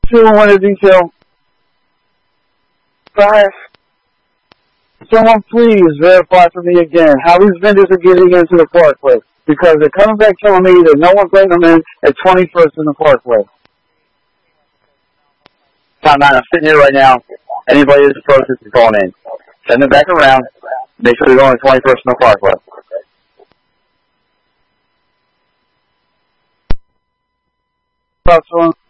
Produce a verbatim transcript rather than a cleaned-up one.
two one to detail. Five. Someone please verify for me again how these vendors are getting into the parkway. Because they're coming back telling me that no one's letting them in at twenty-first in the parkway. Time nine, I'm sitting here right now. Anybody that's approaches is going in. Send them back around. Make sure they're going to twenty-first in the parkway. Talk to him.